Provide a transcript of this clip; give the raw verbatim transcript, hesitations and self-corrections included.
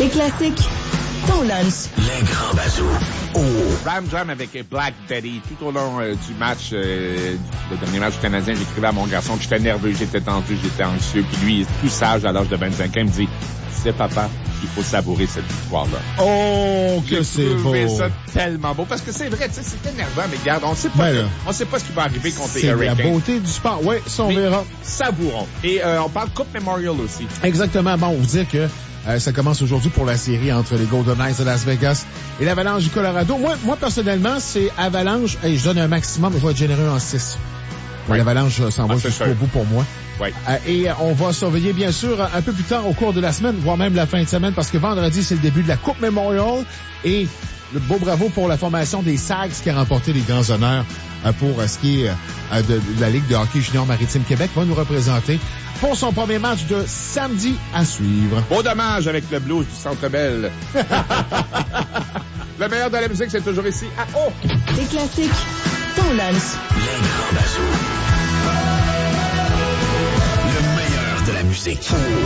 Tes classiques, ton lunch. Les grands bazous. Oh. Ram Jam avec Black Betty. Tout au long euh, du match, euh, le dernier match du Canadien, j'écrivais à mon garçon que j'étais nerveux, j'étais tendu, j'étais anxieux. Puis lui, tout sage à l'âge de vingt-cinq ans, il me dit, c'est papa, il faut savourer cette victoire-là. Oh, que c'est beau. J'ai trouvé ça tellement beau. Parce que c'est vrai, tu sais, c'est énervant, mais regarde, on sait pas, ben on sait pas ce qui va arriver contre les C'est Hurricanes. la beauté du sport. Oui, ça, on mais verra. Savourons. Et euh, on parle Coupe Memorial aussi. Exactement. Bon, on vous dit que euh, ça commence aujourd'hui pour la série entre les Golden Knights de Las Vegas et l'Avalanche du Colorado. Moi, moi personnellement, c'est Avalanche. Et je donne un maximum. Je vais être généreux en six. Oui. L'Avalanche s'en va ah, jusqu'au sûr. bout pour moi. Oui. Euh, et on va surveiller, bien sûr, un peu plus tard au cours de la semaine, voire même la fin de semaine, parce que vendredi, c'est le début de la Coupe Memorial. Et le beau bravo pour la formation des Sags qui a remporté les grands honneurs euh, pour euh, ce qui est euh, de, de la Ligue de hockey junior maritime Québec, va nous représenter pour son premier match de samedi à suivre. Beau dommage avec le blues du Centre Bell. Le meilleur de la musique, c'est toujours ici à O. Tes classiques, ton lunch. Les grands bazous. Le meilleur de la musique.